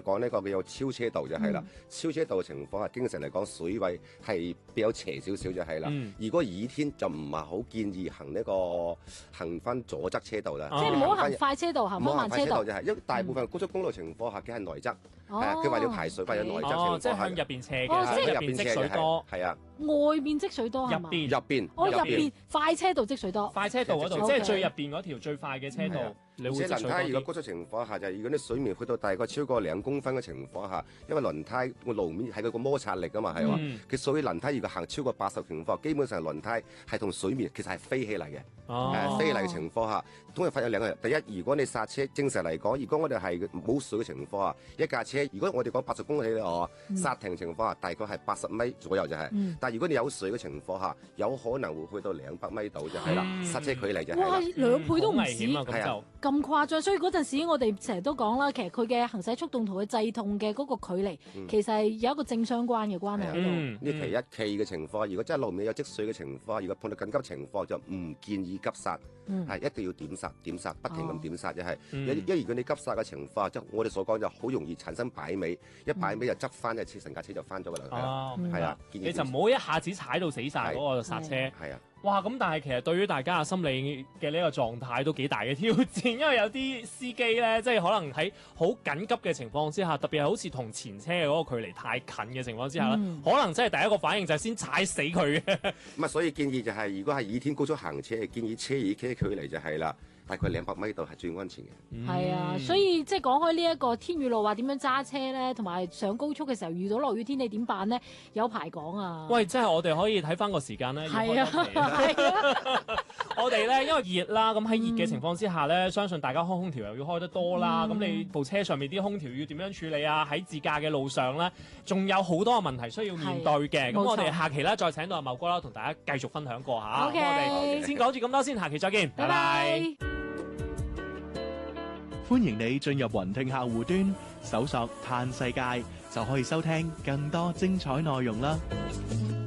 講呢個叫做超車道就係啦。超車道嘅情況下，經常嚟講水位係比較斜少少就係啦。如果雨天就唔係好建議行翻左側車道啦。 即係唔好行快車道，行翻慢車道就係，因為大部分高速公路情況下嘅係內側，佢為了排水，為咗內側情況下， 即係向入邊斜哦嘅， 即係入邊積水多， 係啊， 外面積水多係嘛？ 入邊入邊快車道積水多。 快車道嗰度，即係最入邊嗰條最快嘅車道，你會積水多啲。 如果高速情況下，就係如果啲水面去到大概超過2公分嘅情況下，因為輪胎個路面係佢個摩擦力啊嘛，係話佢所以輪胎如果行超過80情況，基本上輪胎係同水面其實係飛起嚟嘅。飛起嚟嘅情況下，通常發有兩個。第一，如果你剎車，正常嚟講，如果我哋係冇水嘅情況下，一架車如果我哋講80公里咧，剎停情況下大概係80米左右就係。但係如果你有水嘅情況下，有可能會去到200米度就係啦，剎車距離就係啦。 哇，2倍都唔止， 係啊， 咁誇張。所以嗰陣時我哋成日都講啦，其實佢嘅行駛速度同佢制動嘅嗰個距離，其實係有一個正相關嘅關係喺度。 呢其一，其嘅情況，如果真係路面有積水嘅情況，如果碰到緊急情況，就唔建議急剎，係一定要點剎，不停咁點剎就係。因為如果你急剎嘅情況，即係我哋所講就好容易產生擺尾，一擺尾就側翻一次，成架車就翻咗㗎啦。係啊， 你就唔好一下子踩到死晒嗰個剎車。 係啊。 哇！咁但係其實對於大家嘅心理嘅呢個狀態都幾大嘅挑戰，因為有啲司機咧，即係可能喺好緊急嘅情況之下，特別係好似同前車嘅嗰個距離太近嘅情況之下咧，可能真係第一個反應就係先踩死佢嘅。 咁啊，所以建議就係，如果係雨天高速行車，建議車與車距離就係啦。大概200米度係最安全嘅。 係啊，所以即係講開呢一個天雨路話點樣揸車咧，同埋上高速嘅時候遇到落雨天你點辦咧？有排講啊！ 喂，即係我哋可以睇翻個時間咧。 係啊，係啊。 我哋咧因為熱啦，咁喺熱嘅情況之下咧，相信大家開空調又要開得多啦。咁你部車上面啲空調要點樣處理啊？喺自駕嘅路上咧，仲有好多嘅問題需要面對嘅。咁我哋下期咧再請到阿茂哥啦，同大家繼續分享過嚇。 OK， 我哋先講住咁多先，下期再見，拜拜。 歡迎你進入雲聽客戶端，搜索嘆世界，就可以收聽更多精彩內容啦。